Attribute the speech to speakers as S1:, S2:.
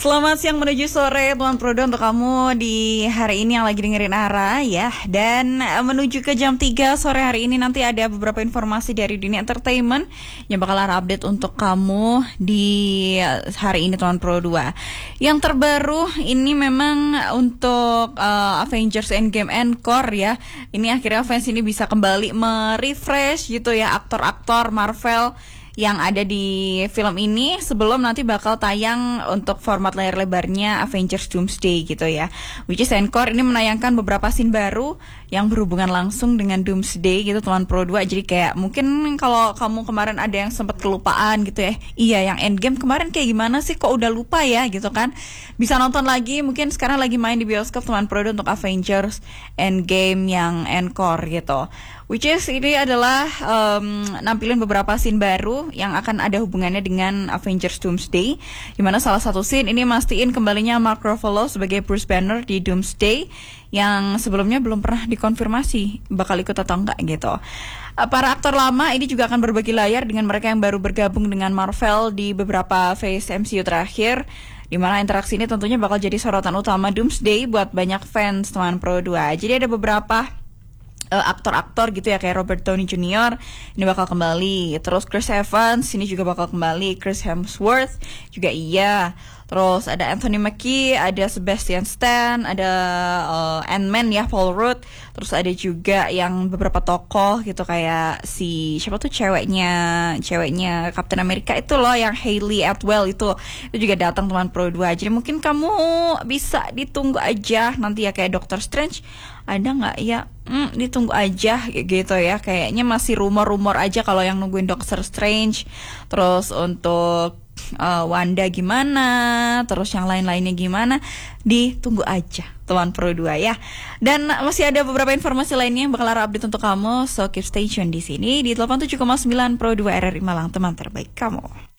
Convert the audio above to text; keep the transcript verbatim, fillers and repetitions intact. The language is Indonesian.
S1: Selamat siang menuju sore Tuan Prodo untuk kamu di hari ini yang lagi dengerin Ara ya. Dan menuju ke jam tiga sore hari ini nanti ada beberapa informasi dari dunia entertainment yang bakal Ara update untuk kamu di hari ini Tuan Pro dua. Yang terbaru ini memang untuk uh, Avengers Endgame Encore ya. Ini akhirnya fans ini bisa kembali merefresh gitu ya aktor-aktor Marvel yang ada di film ini sebelum nanti bakal tayang untuk format layar lebarnya Avengers Doomsday gitu ya. Which is Encore ini menayangkan beberapa scene baru yang berhubungan langsung dengan Doomsday gitu Tuan Pro dua. Jadi kayak mungkin kalau kamu kemarin ada yang sempat kelupaan gitu ya. Iya, yang Endgame kemarin kayak gimana sih kok udah lupa ya gitu kan. Bisa nonton lagi, mungkin sekarang lagi main di bioskop Tuan Pro dua untuk Avengers Endgame yang Encore gitu. Which is ini adalah um, nampilin beberapa scene baru yang akan ada hubungannya dengan Avengers Doomsday. Dimana salah satu scene ini mastiin kembalinya Mark Ruffalo sebagai Bruce Banner di Doomsday yang sebelumnya belum pernah dikonfirmasi bakal ikut atau enggak gitu. Para aktor lama ini juga akan berbagi layar dengan mereka yang baru bergabung dengan Marvel di beberapa phase M C U terakhir. Dimana interaksi ini tentunya bakal jadi sorotan utama Doomsday buat banyak fans Tuan Pro dua. Jadi ada beberapa Uh, aktor-aktor gitu ya kayak Robert Downey Junior ini bakal kembali, terus Chris Evans ini juga bakal kembali, Chris Hemsworth juga iya, terus ada Anthony Mackie, ada Sebastian Stan, ada uh, Ant-Man ya Paul Rudd, terus ada juga yang beberapa tokoh gitu kayak si siapa tuh ceweknya ceweknya Captain America itu loh yang Hayley Atwell itu itu juga datang Tuan Pro dua. Jadi mungkin kamu bisa ditunggu aja nanti ya kayak Doctor Strange ada nggak ya, hmm, ditunggu aja gitu ya, kayaknya masih rumor-rumor aja kalau yang nungguin Doctor Strange. Terus untuk uh, Wanda gimana, terus yang lain-lainnya gimana, ditunggu aja Tuan Pro dua ya. Dan masih ada beberapa informasi lainnya yang bakal Ara update untuk kamu, so keep stay tune di sini di delapan puluh tujuh koma sembilan Pro dua R R I Malang, teman terbaik kamu.